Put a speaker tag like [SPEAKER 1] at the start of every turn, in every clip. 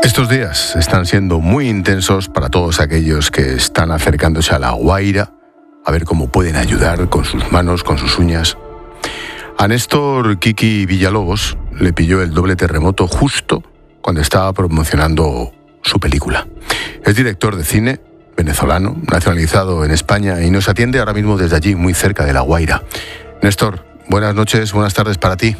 [SPEAKER 1] Estos días están siendo muy intensos para todos aquellos que están acercándose a La Guaira a ver cómo pueden ayudar con sus manos, con sus uñas. A Néstor Kiki Villalobos le pilló el doble terremoto justo cuando estaba promocionando su película. Es director de cine, venezolano, nacionalizado en España y nos atiende ahora mismo desde allí, muy cerca de La Guaira. Néstor, buenas noches, buenas tardes para ti.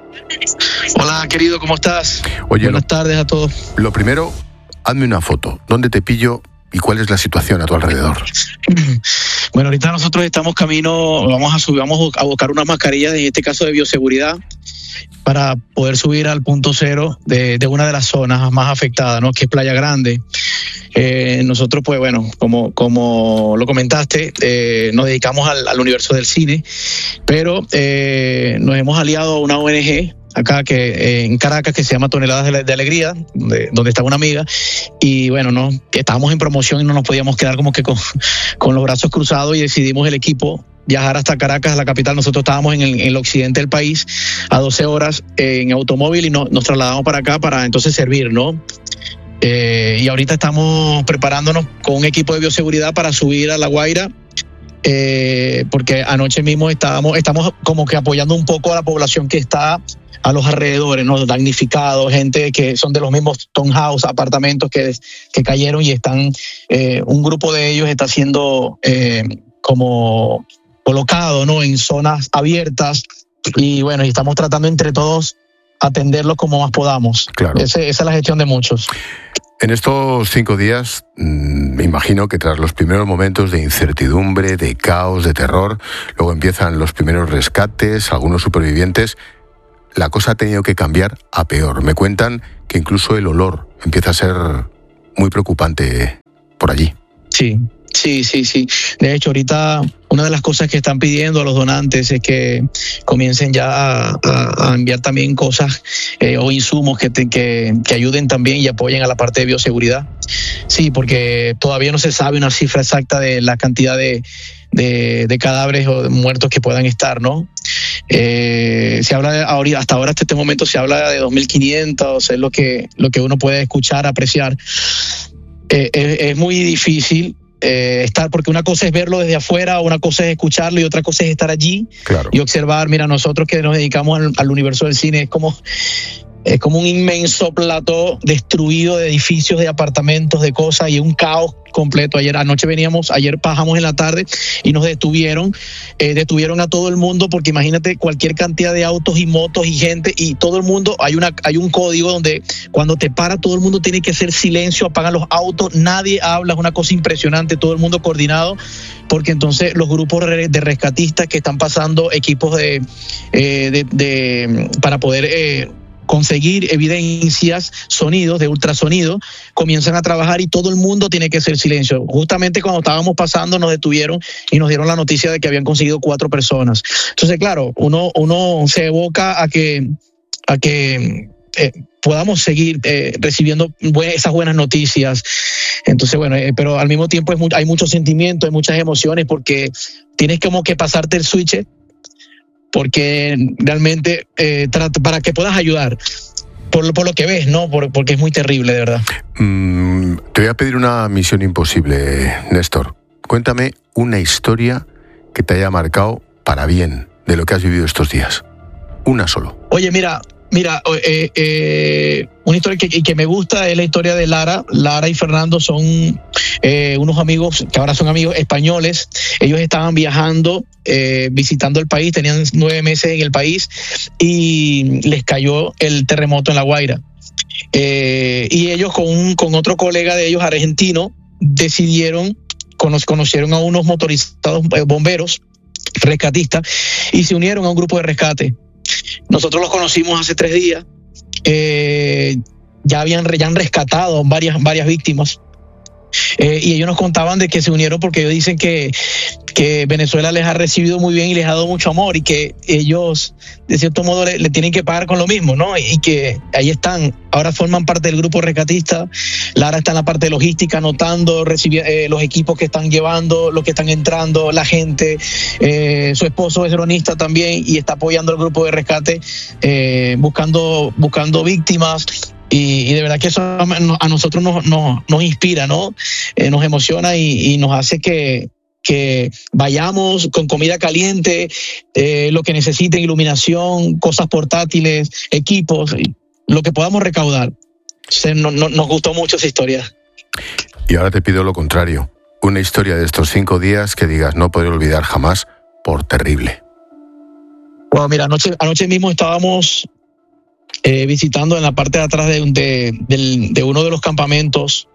[SPEAKER 2] Hola, querido, ¿cómo estás?
[SPEAKER 1] Oye,
[SPEAKER 2] buenas tardes a todos.
[SPEAKER 1] Lo primero, hazme una foto. ¿Dónde te pillo y cuál es la situación a tu alrededor?
[SPEAKER 2] Bueno, ahorita nosotros estamos camino, vamos a buscar unas mascarillas, en este caso de bioseguridad, para poder subir al punto cero de una de las zonas más afectadas, ¿no? Que es Playa Grande. Nosotros, pues bueno, como lo comentaste, nos dedicamos al universo del cine, pero nos hemos aliado a una ONG acá en Caracas que se llama Toneladas de Alegría, donde está una amiga, y bueno, estábamos en promoción y no nos podíamos quedar como que con los brazos cruzados y decidimos el equipo viajar hasta Caracas, la capital. Nosotros estábamos en el occidente del país a 12 horas en automóvil y nos trasladamos para acá para entonces servir, ¿no? Y ahorita estamos preparándonos con un equipo de bioseguridad para subir a La Guaira, porque anoche mismo estamos como que apoyando un poco a la población que está a los alrededores, ¿no? Damnificados, gente que son de los mismos townhouse, apartamentos que cayeron y están, un grupo de ellos está siendo como colocado, ¿no? En zonas abiertas y bueno, y estamos tratando entre todos atenderlos como más podamos.
[SPEAKER 1] Claro.
[SPEAKER 2] Esa es la gestión de muchos.
[SPEAKER 1] En estos 5 días, me imagino que tras los primeros momentos de incertidumbre, de caos, de terror, luego empiezan los primeros rescates, algunos supervivientes, la cosa ha tenido que cambiar a peor. Me cuentan que incluso el olor empieza a ser muy preocupante por allí.
[SPEAKER 2] Sí. De hecho, ahorita una de las cosas que están pidiendo a los donantes es que comiencen ya a enviar también cosas o insumos que ayuden también y apoyen a la parte de bioseguridad. Sí, porque todavía no se sabe una cifra exacta de la cantidad de cadáveres o de muertos que puedan estar, ¿no? Se habla hasta ahora, hasta este momento, se habla de 2.500, es lo que uno puede escuchar, apreciar. Es muy difícil estar, porque una cosa es verlo desde afuera, una cosa es escucharlo y otra cosa es estar allí.
[SPEAKER 1] Claro.
[SPEAKER 2] Y observar. Mira, nosotros que nos dedicamos al universo del cine, es como un inmenso plató destruido de edificios, de apartamentos, de cosas, y un caos completo. Ayer bajamos en la tarde y nos detuvieron a todo el mundo, porque imagínate cualquier cantidad de autos y motos y gente y todo el mundo, hay un código donde cuando te para todo el mundo tiene que hacer silencio, apagan los autos, nadie habla, es una cosa impresionante, todo el mundo coordinado, porque entonces los grupos de rescatistas que están pasando equipos para poder conseguir evidencias, sonidos de ultrasonido, comienzan a trabajar y todo el mundo tiene que hacer silencio. Justamente cuando estábamos pasando nos detuvieron y nos dieron la noticia de que habían conseguido 4 personas. Entonces, claro, uno se evoca a que podamos seguir recibiendo esas buenas noticias. Entonces, bueno, pero al mismo tiempo hay mucho sentimiento, hay muchas emociones, porque tienes como que pasarte el switch, porque realmente para que puedas ayudar por lo que ves, ¿no? Porque es muy terrible, de verdad.
[SPEAKER 1] Te voy a pedir una misión imposible, Néstor. Cuéntame una historia que te haya marcado para bien de lo que has vivido estos días. Una solo.
[SPEAKER 2] Oye, mira, una historia que me gusta es la historia de Lara. Lara y Fernando son unos amigos que ahora son amigos españoles. Ellos estaban viajando, visitando el país, tenían 9 meses en el país y les cayó el terremoto en La Guaira. Y ellos con otro colega de ellos, argentino, conocieron a unos motorizados bomberos, rescatistas, y se unieron a un grupo de rescate. Nosotros los conocimos hace 3 días. Ya han rescatado varias víctimas. y ellos nos contaban de que se unieron porque ellos dicen que Venezuela les ha recibido muy bien y les ha dado mucho amor y que ellos de cierto modo le tienen que pagar con lo mismo, ¿no? Y que ahí están, ahora forman parte del grupo rescatista. Lara está en la parte de logística, anotando, los equipos que están llevando, los que están entrando, la gente. Su esposo es dronista también y está apoyando al grupo de rescate, buscando víctimas. Y de verdad que eso a nosotros nos inspira, ¿no? Nos emociona y nos hace que vayamos con comida caliente, lo que necesiten, iluminación, cosas portátiles, equipos, lo que podamos recaudar. Nos gustó mucho esa historia.
[SPEAKER 1] Y ahora te pido lo contrario, una historia de estos 5 días que digas no podré olvidar jamás por terrible.
[SPEAKER 2] Bueno, mira, anoche mismo estábamos visitando en la parte de atrás de uno de los campamentos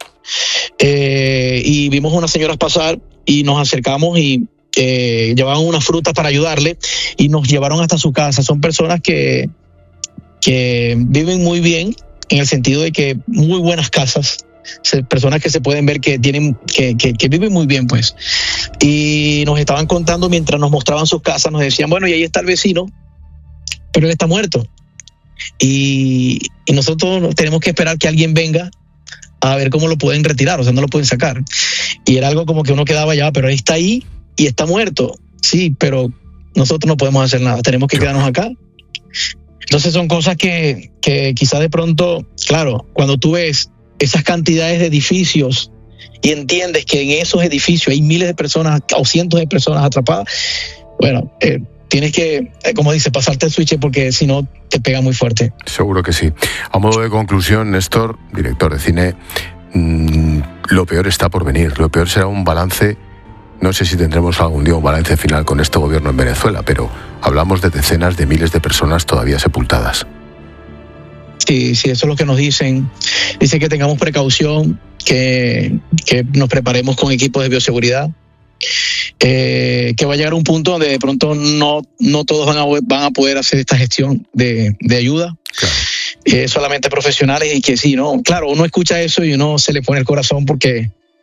[SPEAKER 2] y vimos unas señoras pasar y nos acercamos y llevaban unas frutas para ayudarle y nos llevaron hasta su casa. Son personas que viven muy bien, en el sentido de que muy buenas casas, personas que se pueden ver que tienen que viven muy bien, pues. Y nos estaban contando mientras nos mostraban sus casas, nos decían, bueno, y ahí está el vecino, pero él está muerto. Y nosotros tenemos que esperar que alguien venga a ver cómo lo pueden retirar, o sea, no lo pueden sacar. Y era algo como que uno quedaba ya, pero él está ahí y está muerto. Sí, pero nosotros no podemos hacer nada, tenemos que quedarnos acá. Entonces son cosas que quizás de pronto, claro, cuando tú ves esas cantidades de edificios y entiendes que en esos edificios hay miles de personas o cientos de personas atrapadas, bueno, tienes que, como dice, pasarte el switch porque si no te pega muy fuerte.
[SPEAKER 1] Seguro que sí. A modo de conclusión, Néstor, director de cine, lo peor está por venir. Lo peor será un balance. No sé si tendremos algún día un balance final con este gobierno en Venezuela, pero hablamos de decenas de miles de personas todavía sepultadas.
[SPEAKER 2] Sí, eso es lo que nos dicen. Dicen que tengamos precaución, que nos preparemos con equipos de bioseguridad, que va a llegar un punto donde de pronto no todos van a poder hacer esta gestión de ayuda. Claro. Solamente profesionales y que sí, ¿no? Claro, uno escucha eso y uno se le pone el corazón porque